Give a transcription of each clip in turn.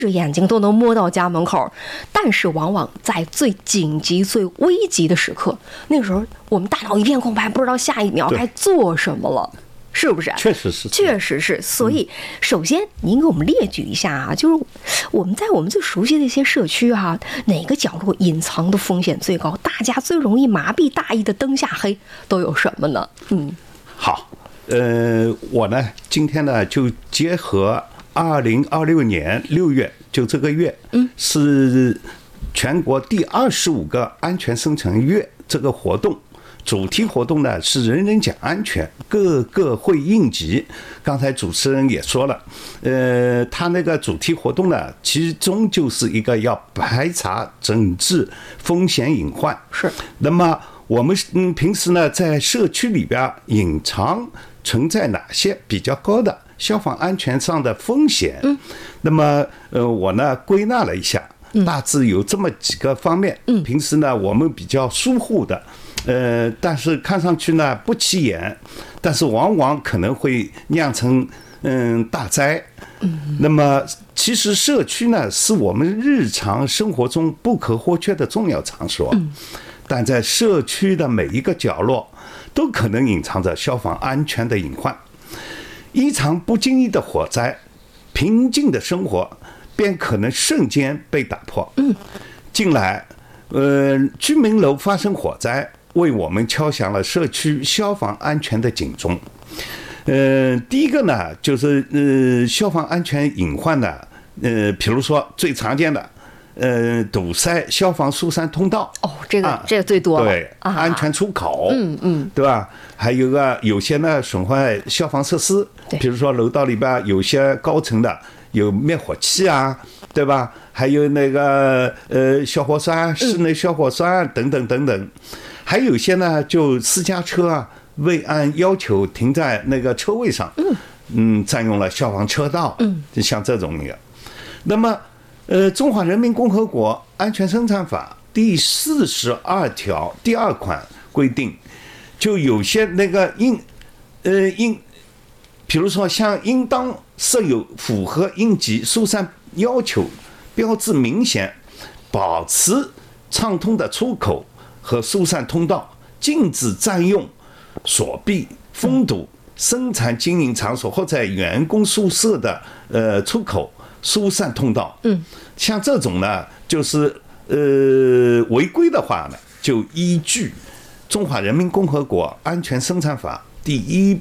着眼睛都能摸到家门口，但是往往在最紧急、最危急的时刻，那个时候我们大脑一片空白，不知道下一秒该做什么了，是不是？ 确实是， 确实是。所以，首先您给我们列举一下啊，就是我们在我们最熟悉的一些社区啊，哪个角落隐藏的风险最高，大家最容易麻痹大意的灯下黑都有什么呢？ 好，我呢今天呢就结合2026年6月，就这个月，是全国第25个安全生产月这个活动。主题活动呢是人人讲安全，个个会应急。刚才主持人也说了，他那个主题活动呢，其中就是一个要排查整治风险隐患。 是。 那么我们平时呢在社区里边隐藏存在哪些比较高的消防安全上的风险？那么我呢归纳了一下，大致有这么几个方面。平时呢我们比较疏忽的。但是看上去呢不起眼，但是往往可能会酿成大灾。那么其实社区呢是我们日常生活中不可或缺的重要场所，但在社区的每一个角落都可能隐藏着消防安全的隐患。一场不经意的火灾，平静的生活便可能瞬间被打破。近来居民楼发生火灾，为我们敲响了社区消防安全的警钟。第一个呢，就是消防安全隐患呢，比如说最常见的，堵塞消防疏散通道。 这个最多了。 对，安全出口。对吧？还有有些呢损坏消防设施，比如说楼道里边有些高层的有灭火器啊，对吧？还有那个消火栓、室内消火栓等等等等。还有些呢，就私家车啊，未按要求停在那个车位上，占用了消防车道，就像这种一个。那么，中华人民共和国安全生产法第42条第2款规定，就有些那个比如说像应当设有符合应急疏散要求、标志明显、保持畅通的出口和疏散通道，禁止占用、锁闭、封堵生产经营场所或者员工宿舍的出口、疏散通道。像这种呢，就是违规的话呢，就依据《中华人民共和国安全生产法》第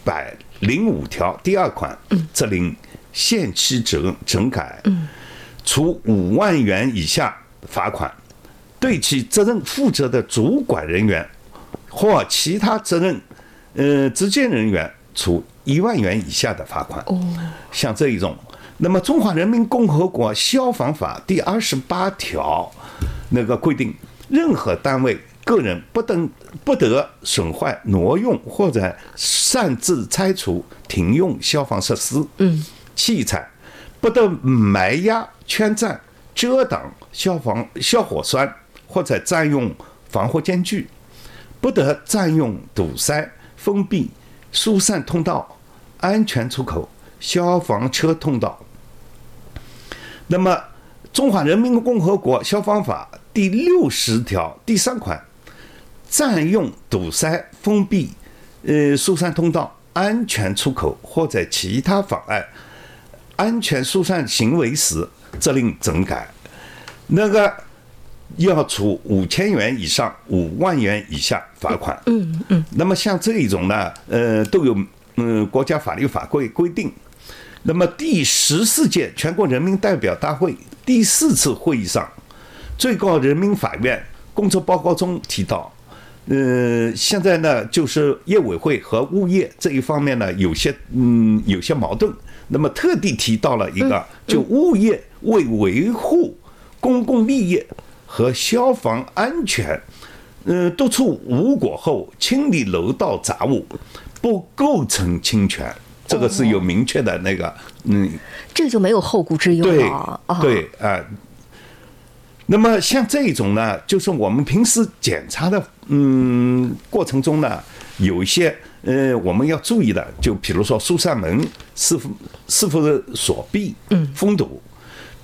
105条第2款，责令限期整改，处5万元以下罚款。对其责任负责的主管人员或其他责任直接人员处1万元以下的罚款。像这一种。那么《中华人民共和国消防法》第28条那个规定，任何单位、个人不得损坏、挪用或者擅自拆除、停用消防设施、器材，不得埋压、圈占、遮挡消火栓或者占用防火间距，不得占用、堵塞、封闭、疏散通道、安全出口、消防车通道。那么，《中华人民共和国消防法》第60条第3款，占用、堵塞、封闭、疏散通道、安全出口或者其他妨碍安全疏散行为时，责令整改。那个要处5000元以上5万元以下罚款。那么像这一种呢，都有国家法律法规规定。那么第14届全国人民代表大会第4次会议上，最高人民法院工作报告中提到，现在呢就是业委会和物业这一方面呢有些矛盾，那么特地提到了一个，就物业为维护公共利益和消防安全，督促无果后清理楼道杂物，不构成侵权。这个是有明确的那个， 这就没有后顾之忧了。 对，那么像这种呢，就是我们平时检查的过程中呢，有一些我们要注意的，就比如说疏散门是否锁闭、封堵，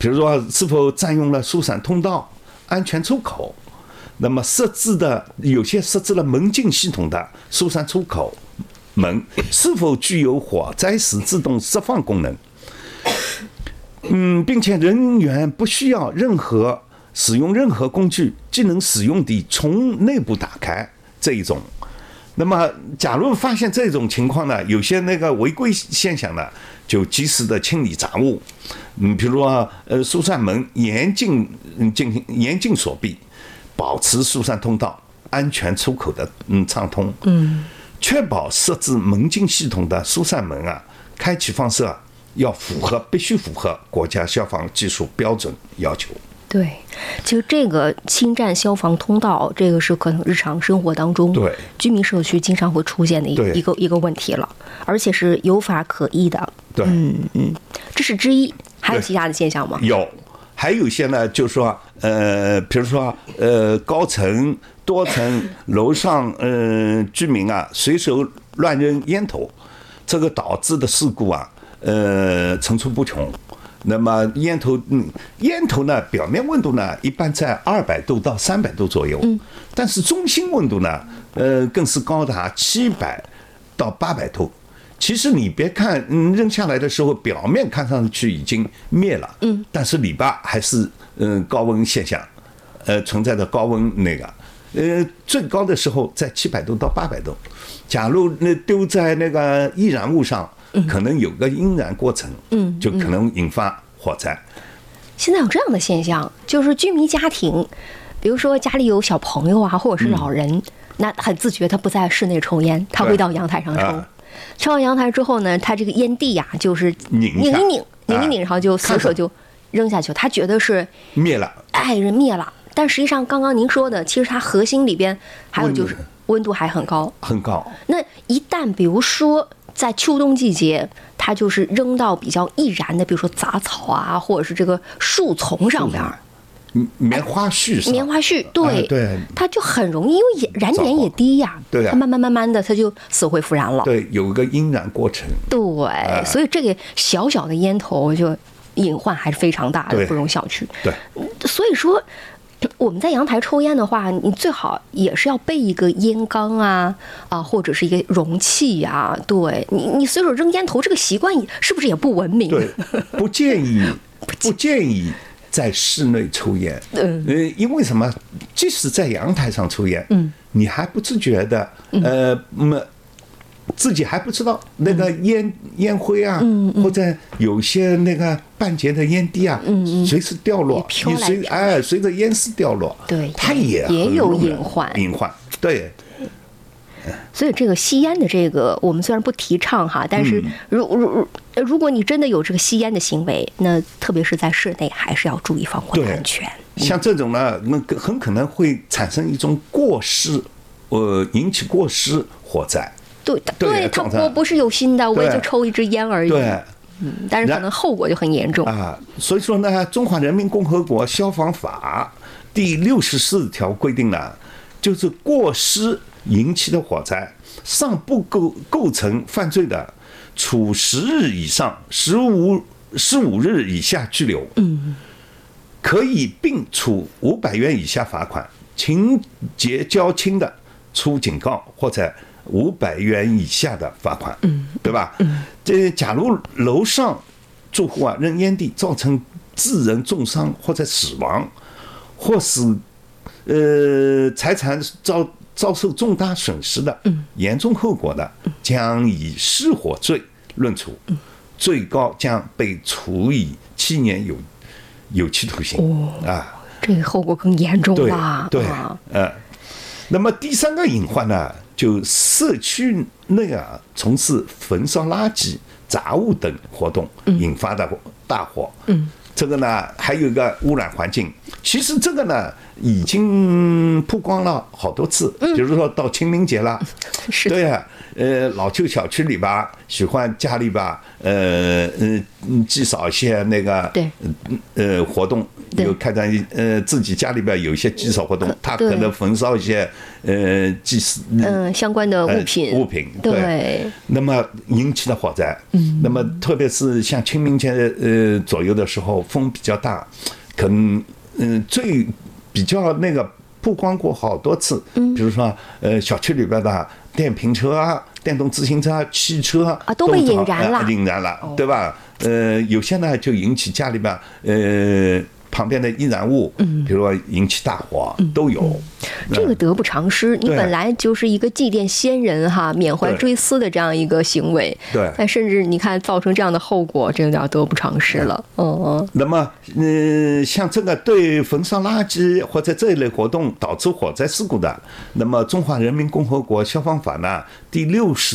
比如说是否占用了疏散通道、安全出口，那么有些设置了门禁系统的疏散出口门是否具有火灾时自动释放功能，并且人员不需要使用任何工具，既能使用地从内部打开这一种。那么假如发现这种情况呢，有些那个违规现象呢，就及时的清理杂物，比如说疏散门严禁锁闭，保持疏散通道安全出口的畅通，确保设置门禁系统的疏散门啊，开启放射必须符合国家消防技术标准要求。 对，其实这个侵占消防通道，这个是可能日常生活当中对居民社区经常会出现的一个问题了，而且是有法可依的。 对， 这是之一，还有其他的现象吗？ 有，还有一些呢，就是说，比如说，高层多层楼上居民啊，随手乱扔烟头，这个导致的事故啊，层出不穷。那么烟头呢，表面温度呢一般在200度到300度左右，但是中心温度呢，更是高达700到800度。其实你别看扔下来的时候，表面看上去已经灭了，但是里边还是高温现象，存在着高温那个，最高的时候在700度到800度。假如丢在那个易燃物上，可能有个引燃过程，就可能引发火灾。 现在有这样的现象，就是居民家庭，比如说家里有小朋友啊，或者是老人，那很自觉，他不在室内抽烟，他会到阳台上抽。抽到阳台之后呢，他这个烟蒂呀，就是拧，然后就随手就扔下去，他觉得是灭了， 人灭了。但实际上，刚刚您说的，其实它核心里边还有就是温度还很高， 很高。 那一旦比如说在秋冬季节，它就是扔到比较易燃的，比如说杂草啊，或者是这个树丛上边， 棉花絮， 对，它就很容易，因为燃点也低呀， 对， 它慢慢的，它就死灰复燃了。 对，有一个引燃过程。 对，所以这个小小的烟头就隐患还是非常大的，不容小觑。 对， 所以说我们在阳台抽烟的话，你最好也是要备一个烟缸啊，或者是一个容器啊。对，你随手扔烟头这个习惯是不是也不文明？ 对，不建议在室内抽烟。因为什么？即使在阳台上抽烟，你还不自觉的，自己还不知道那个烟灰啊，或者有些那个半截的烟蒂啊，随时掉落，随着烟丝掉落， 对， 它也有隐患， 对。 所以这个吸烟的这个，我们虽然不提倡哈，但是如果你真的有这个吸烟的行为，那特别是在室内，还是要注意防火的安全。 像这种呢，那很可能会产生一种过失，引起过失火灾。对，我不是有心的，我也就抽一支烟而已。对，但是可能后果就很严重啊。所以说呢，《中华人民共和国消防法》第64条规定了，就是过失引起的火灾，尚不构成犯罪的，处10日以上15日以下拘留，可以并处500元以下罚款，情节较轻的，处警告或者500元以下的罚款，对吧？这假如楼上住户啊扔烟蒂造成致人重伤或者死亡，或使财产遭受重大损失的，严重后果的，将以失火罪论处，最高将被处以7年有期徒刑。 这个后果更严重了。 对，那么第3个隐患呢，就社区内啊从事焚烧垃圾、杂物等活动引发的大火。这个呢，还有一个污染环境。其实这个呢， 已经曝光了好多次，比如说到清明节了，对啊，老旧小区里吧，喜欢家里吧，祭扫一些那个活动，有开展自己家里边有一些祭扫活动，他可能焚烧一些祭祀相关的物品，对， 那么引起的火灾，那么特别是像清明节左右的时候，风比较大，可能最比较那个曝光过好多次，比如说小区里边的电瓶车啊、电动自行车啊、汽车啊都被引燃了，对吧？有些呢就引起家里边旁边的易燃物，比如说引起大火都有。 这个得不偿失，你本来就是一个祭奠先人哈、缅怀追思的这样一个行为， 对， 但甚至你看造成这样的后果，这有点得不偿失了。 那么像这个对焚烧垃圾或者这一类活动导致火灾事故的，那么《中华人民共和国消防法》呢第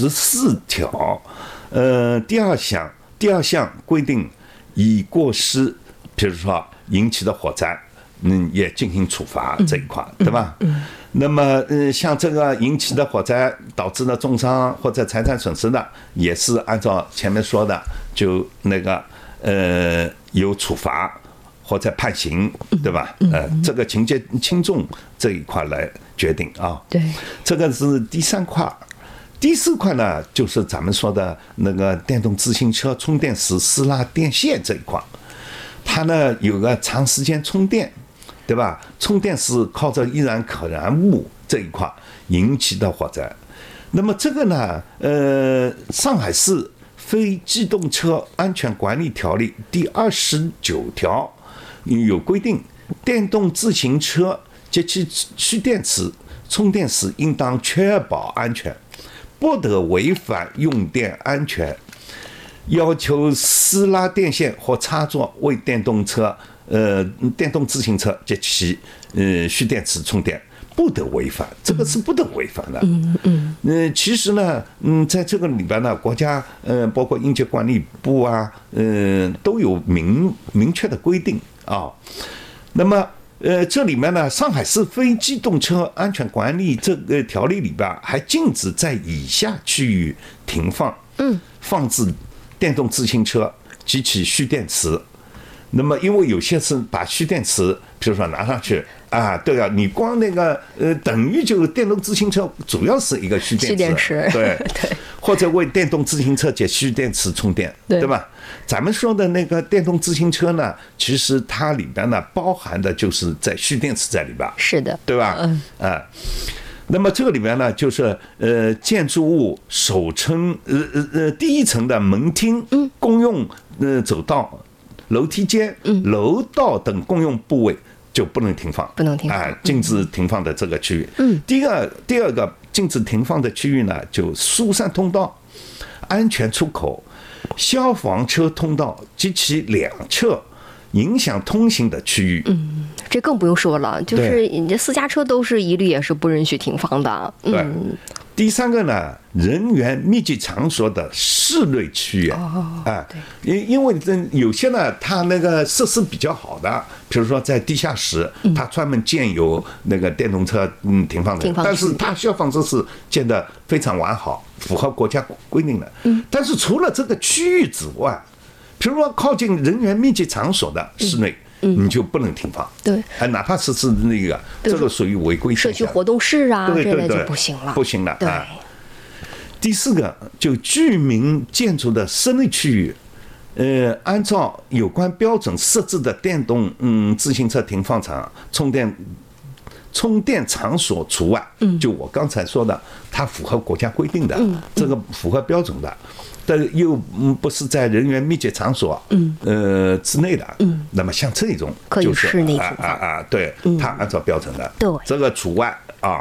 64条，第二项规定，已过失，比如说引起的火灾，也进行处罚这一块，对吧？那么像这个引起的火灾导致的重伤或者财产损失的，也是按照前面说的，就那个有处罚或者判刑，对吧？这个情节轻重这一块来决定啊。 对， 这个是第3块。第4块呢，就是咱们说的那个电动自行车充电时撕拉电线这一块。它呢有个长时间充电，对吧？充电时靠着易燃可燃物这一块引起的火灾。那么这个呢，上海市非机动车安全管理条例第29条有规定，电动自行车及其蓄电池充电时应当确保安全，不得违反用电安全。要求撕拉电线或插座为电动自行车及其蓄电池充电，不得违反，这个是不得违反的。其实呢，在这个里边呢，国家包括应急管理部啊，都有明确的规定啊。那么这里面呢，上海市非机动车安全管理这个条例里边还禁止在以下区域停放、放置电动自行车及其蓄电池。那么因为有些是把蓄电池比如说拿上去啊，对啊，你光那个等于就电动自行车主要是一个蓄电池，对对， 或者为电动自行车及蓄电池充电，对吧？咱们说的那个电动自行车呢，其实它里边呢包含的就是在蓄电池在里边， 是的， 对吧？那么这个里面呢，就是建筑物首层第1层的门厅、公用走道、楼梯间、楼道等公用部位就不能停放，禁止停放的这个区域。第二个禁止停放的区域呢，就疏散通道、安全出口、消防车通道及其两侧影响通行的区域。 这更不用说了，就是你这私家车都是一律也是不允许停放的。 对。第3个呢，人员密集场所的室内区域因为有些呢，它那个设施比较好的，比如说在地下室，它专门建有那个电动车停放的，但是它消防设施建得非常完好，符合国家规定的。但是除了这个区域之外，比如说靠近人员密集场所的室内，你就不能停放， 对， 哪怕是那个，这个属于违规现象。 社区活动室啊， 对这类就不行了， 不行了。 对。 第4个，就居民建筑的室内区域，按照有关标准设置的电动自行车停放场、充电场所除外。就我刚才说的，它符合国家规定的，这个符合标准的。但又不是在人员密集场所之内的，那么像这种就是室内停放对，它按照标准的， 对， 这个除外啊。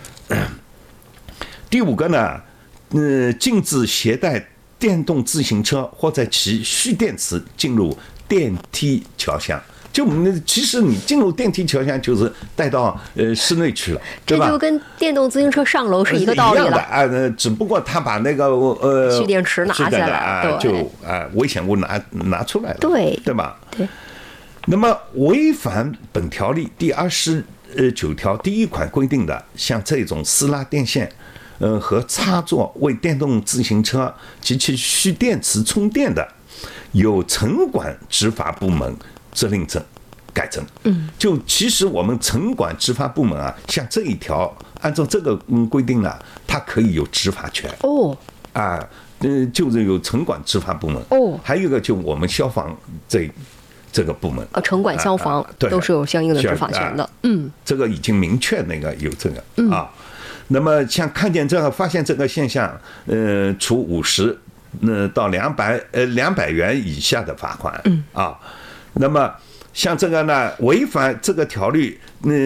第5个呢，禁止携带电动自行车或者其蓄电池进入电梯桥厢。就其实你进入电梯桥厢就是带到室内去了，对吧？ 这就跟电动自行车上楼是一个道理了。 只不过他把那个蓄电池拿下来， 就危险物拿出来了， 对吧？ 对。 那么违反本条例第 29条第1款规定的，像这种私拉电线，和插座为电动自行车及其蓄电池充电的，由城管执法部门责令改正。就其实我们城管执法部门啊，像这一条，按照这个规定呢，它可以有执法权。就是有城管执法部门。还有一个就我们消防这个部门城管消防都是有相应的执法权的。 这个已经明确有这个那么像看见这个发现这个现象，处50到200元以下的罚款。那么像这个呢，违反这个条例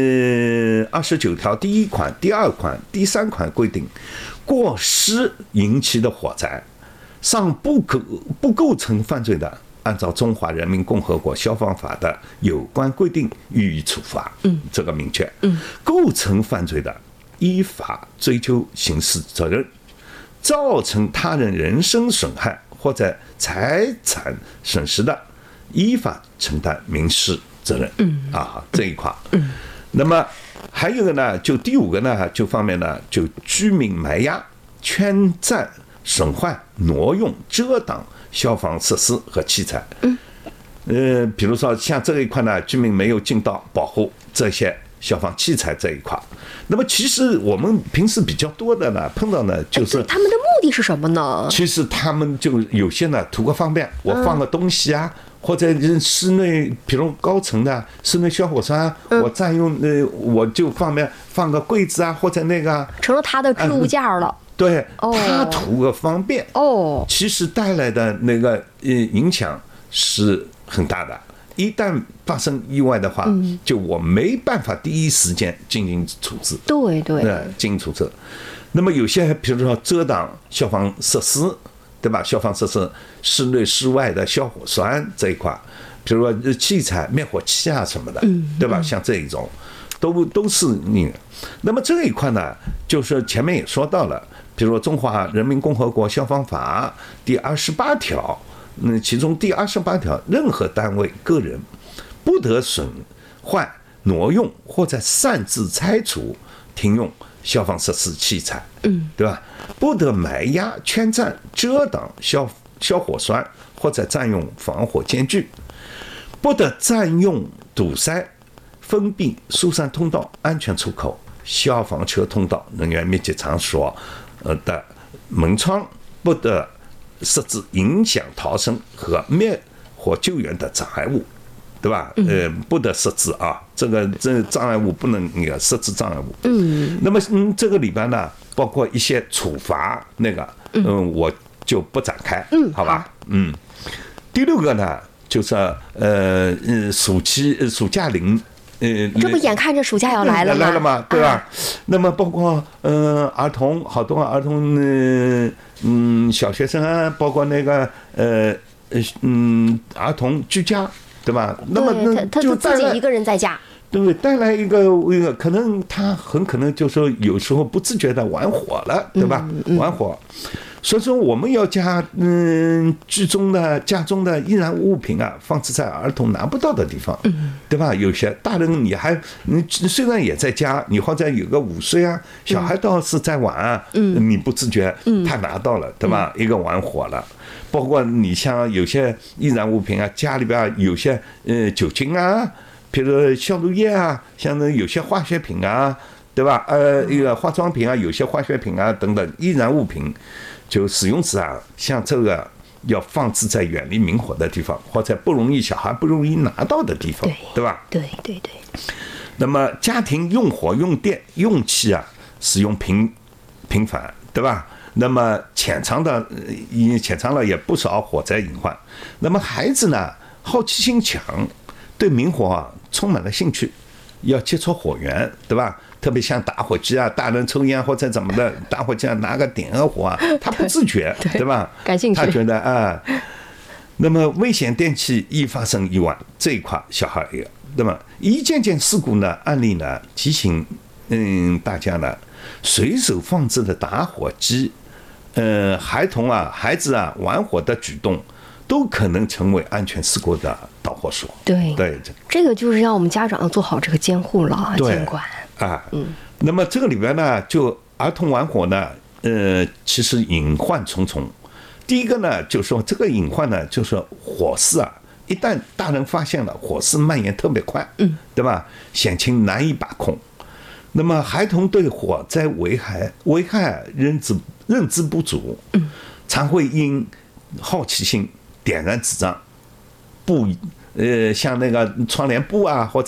29条第1款、第2款、第3款规定，过失引起的火灾，尚不构成犯罪的，按照《中华人民共和国消防法》的有关规定予以处罚。这个明确。构成犯罪的，依法追究刑事责任；造成他人人身损害或者财产损失的，依法承担民事责任。这一块。那么还有一个呢，就第5个呢，就方面呢，就居民埋压、圈占、损坏、挪用、遮挡消防设施和器材。比如说像这一块呢，居民没有尽到保护这些消防器材这一块。那么其实我们平时比较多的呢，碰到呢就是他们的目的是什么呢？ 其实他们就有些呢图个方便，我放个东西啊，或者室内，比如高层的室内消火栓，我占用我就方便放个柜子啊，或者那个成了他的置物架了。 对，他图个方便。其实带来的那个影响是很大的。一旦发生意外的话，就我没办法第一时间进行处置。对，进行处置。那么有些比如说遮挡消防设施，对吧？消防设施室内室外的消火栓这一块，比如说器材灭火器啊什么的，对吧？像这一种都是你。那么这一块呢，就是前面也说到了，比如说《中华人民共和国消防法》第28条，其中第28条，任何单位、个人不得损坏、挪用或者擅自拆除、停用消防设施器材，对吧？不得埋压、圈占、遮挡消火栓或者占用防火间距，不得占用、堵塞、封闭疏散通道、安全出口、消防车通道、人员密集场所的门窗，不得设置影响逃生和灭火救援的障碍物，对吧？不得设置啊，这障碍物不能设置障碍物。那么这个里边呢，包括一些处罚那个，我就不展开，好吧？第6个呢，就是暑假令。 这不眼看着暑假要来了吗？对吧？那么包括儿童，好多儿童小学生啊，包括那个儿童居家，对吧？那么他自己一个人在家， 对，带来一个可能他很可能就说有时候不自觉的玩火了，对吧？玩火。所以说我们要将家中的易燃物品啊放置在儿童拿不到的地方，对吧？有些大人你虽然也在家，你或者有个5岁啊小孩倒是在玩啊，你不自觉他拿到了，对吧？一个玩火了。包括你像有些易燃物品啊，家里边有些酒精啊，比如消毒液啊，像有些化学品啊，对吧？一个化妆品啊，有些化学品啊等等易燃物品。就使用时啊，像这个要放置在远离明火的地方，或者小孩不容易拿到的地方，对吧？对。那么家庭用火、用电、用气啊，使用频繁，对吧？那么潜藏了也不少火灾隐患。那么孩子呢，好奇心强，对明火啊充满了兴趣，要接触火源，对吧？特别像打火机啊，大人抽烟或者怎么的，打火机啊拿个点个火啊，他不自觉，对吧？ 感兴趣， 他觉得那么危险电器易发生意外，这一块小孩也，那么一件件事故呢案例呢提醒大家呢，随手放置的打火机，孩子啊玩火的举动，都可能成为安全事故的导火索。 对对， 这个就是让我们家长要做好这个监护了， 对监管。 啊，那么这个里边呢，就儿童玩火呢，其实隐患重重。第一个呢，就是说这个隐患呢，就是说火势啊，一旦大人发现了，火势蔓延特别快，对吧？险情难以把控。那么孩童对火灾危害认知不足，常会因好奇心点燃纸张，像那个窗帘布啊，或者